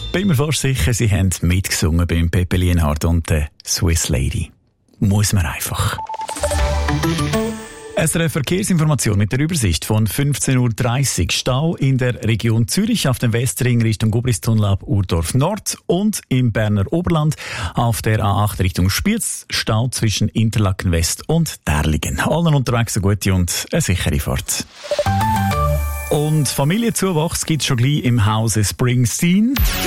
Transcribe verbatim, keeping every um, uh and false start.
Bin mir fast sicher, Sie haben mitgesungen beim Pepe Lienhard und der Swiss Lady. Muss man einfach. Es ist eine Verkehrsinformation mit der Übersicht von fünfzehn Uhr dreißig. Stau in der Region Zürich auf dem Westring Richtung Gubristunnel ab Urdorf Nord und im Berner Oberland auf der A acht Richtung Spiez. Stau zwischen Interlaken West und Derlingen. Allen unterwegs eine gute und eine sichere Fahrt. Und Familienzuwachs gibt es schon gleich im Hause Springsteen.